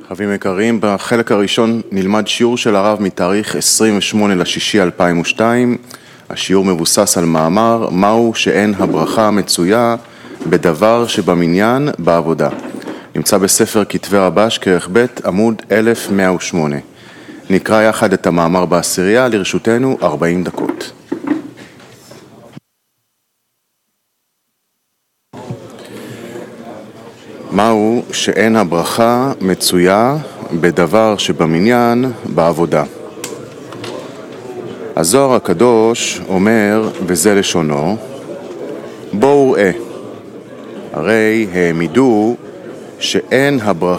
חברים יקרים, בחלק הראשון נלמד שיעור של הרב מתאריך 28/6/2002. השיעור מבוסס על מאמר מהו שאין הברכה מצויה בדבר שבמניין בעבודה. נמצא בספר כתבי רבש כרך ב' עמוד 1108. נקרא יחד את המאמר בעשירייה, לרשותנו 40 דקות. מהו שאין הברכה מצויה בדבר שבמניין בעבודה. הזוהר הקדוש אומר, וזה לשונו, בואו ראה, הרי העמידו שאין הברכה